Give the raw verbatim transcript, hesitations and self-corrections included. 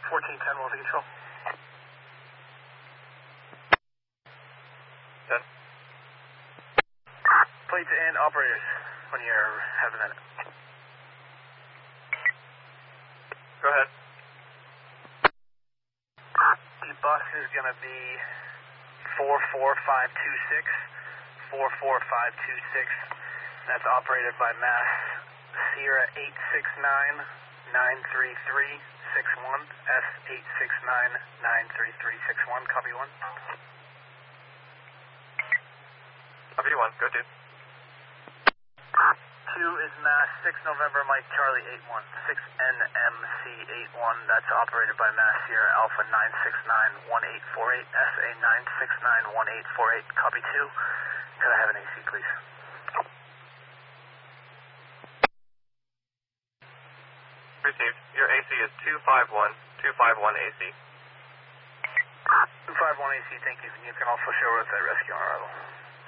fourteen ten, Wolf Control. Done. Plates and operators, when you're having that. Go ahead. The bus is going to be four four five two six, four four five two six. That's operated by Mass Sierra eight six nine nine three three six one, S eight six nine nine three three six one, copy one. Copy one, go two. Two is Mass six November Mike Charlie eight one, six N M C eight one, that's operated by Mass Sierra Alpha nine six nine one eight four eight, S A nine six nine one eight four eight, copy two. Could I have an A C, please? Received. Your A C is two five one, two five one A C. two five one A C, thank you. You can also show us that rescue on arrival.